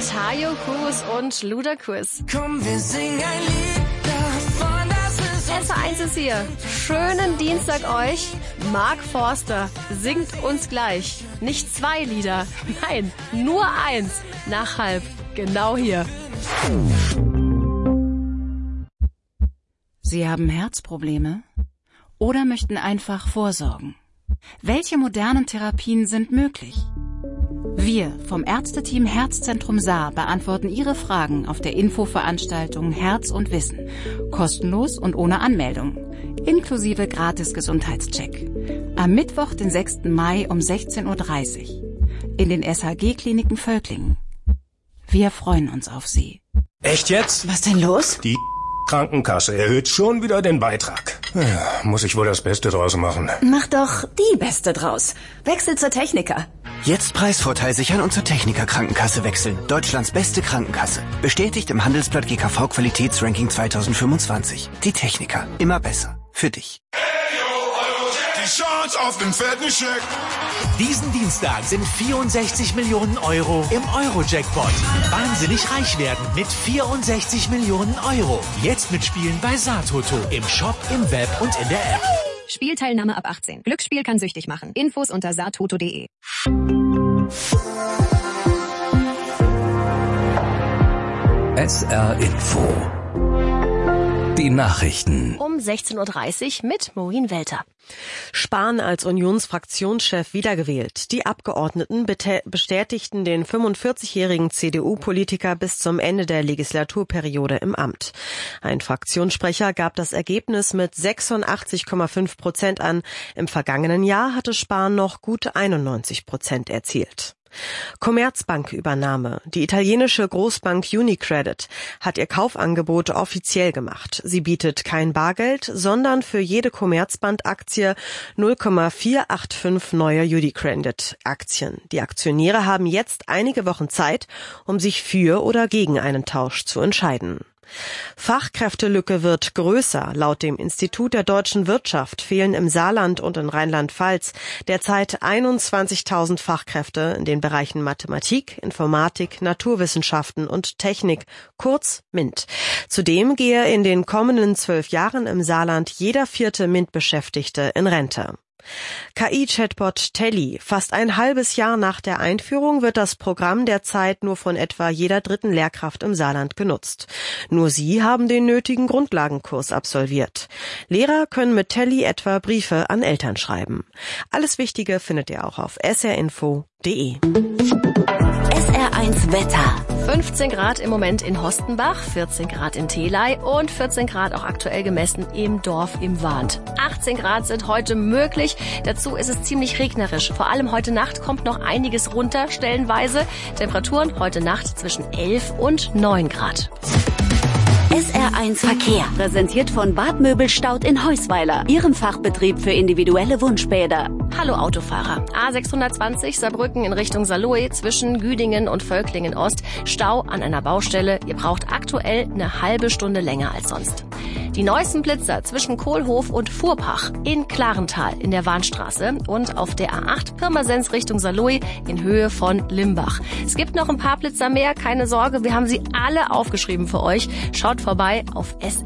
Tayo Cruz und Ludacris. Komm, wir singen ein Lied davon, dass es SR1 ist hier. Schönen Dienstag euch. Mark Forster singt uns gleich. Nicht 2 Lieder, nein, nur 1. Nach halb, genau hier. Sie haben Herzprobleme oder möchten einfach vorsorgen? Welche modernen Therapien sind möglich? Wir vom Ärzteteam Herzzentrum Saar beantworten Ihre Fragen auf der Infoveranstaltung Herz und Wissen. Kostenlos und ohne Anmeldung. Inklusive gratis Gesundheitscheck. Am Mittwoch, den 6. Mai um 16:30 Uhr. In den SHG-Kliniken Völklingen. Wir freuen uns auf Sie. Echt jetzt? Was denn los? Die Krankenkasse erhöht schon wieder den Beitrag. Ja, muss ich wohl das Beste draus machen. Mach doch die Beste draus. Wechsel zur Techniker. Jetzt Preisvorteil sichern und zur Techniker Krankenkasse wechseln. Deutschlands beste Krankenkasse. Bestätigt im Handelsblatt GKV Qualitätsranking 2025. Die Techniker. Immer besser. Für dich. Die Chance auf den fetten Scheck. Diesen Dienstag sind 64 Millionen Euro im Euro-Jackpot. Wahnsinnig reich werden mit 64 Millionen Euro. Jetzt mitspielen bei Saartoto. Im Shop, im Web und in der App. Spielteilnahme ab 18. Glücksspiel kann süchtig machen. Infos unter saartoto.de. SR Info. Die Nachrichten. Um 16:30 Uhr mit Maureen Welter. Spahn als Unionsfraktionschef wiedergewählt. Die Abgeordneten bestätigten den 45-jährigen CDU-Politiker bis zum Ende der Legislaturperiode im Amt. Ein Fraktionssprecher gab das Ergebnis mit 86,5% an. Im vergangenen Jahr hatte Spahn noch gut 91% erzielt. Commerzbank-Übernahme. Die italienische Großbank Unicredit hat ihr Kaufangebot offiziell gemacht. Sie bietet kein Bargeld, sondern für jede Commerzbank-Aktie 0,485 neue Unicredit-Aktien. Die Aktionäre haben jetzt einige Wochen Zeit, um sich für oder gegen einen Tausch zu entscheiden. Fachkräftelücke wird größer. Laut dem Institut der deutschen Wirtschaft fehlen im Saarland und in Rheinland-Pfalz derzeit 21.000 Fachkräfte in den Bereichen Mathematik, Informatik, Naturwissenschaften und Technik, kurz MINT. Zudem gehe in den kommenden 12 Jahren im Saarland jeder 4. MINT-Beschäftigte in Rente. KI-Chatbot Telly. Fast ein halbes Jahr nach der Einführung wird das Programm derzeit nur von etwa jeder 3. Lehrkraft im Saarland genutzt. Nur sie haben den nötigen Grundlagenkurs absolviert. Lehrer können mit Telly etwa Briefe an Eltern schreiben. Alles Wichtige findet ihr auch auf srinfo.de. SR1 Wetter. 15 Grad im Moment in Hostenbach, 14 Grad in Theley und 14 Grad auch aktuell gemessen im Dorf im Wahnd. 18 Grad sind heute möglich. Dazu ist es ziemlich regnerisch. Vor allem heute Nacht kommt noch einiges runter, stellenweise. Temperaturen heute Nacht zwischen 11 und 9 Grad. SR1 Verkehr. Präsentiert von Bad Möbelstaud in Heusweiler. Ihrem Fachbetrieb für individuelle Wunschbäder. Hallo Autofahrer. A620 Saarbrücken in Richtung Saarlouis zwischen Güdingen und Völklingen Ost. Stau an einer Baustelle. Ihr braucht aktuell eine halbe Stunde länger als sonst. Die neuesten Blitzer zwischen Kohlhof und Fuhrpach in Klarental in der Warnstraße und auf der A8 Pirmasens Richtung Saarlouis in Höhe von Limbach. Es gibt noch ein paar Blitzer mehr, keine Sorge, wir haben sie alle aufgeschrieben für euch. Schaut vorbei auf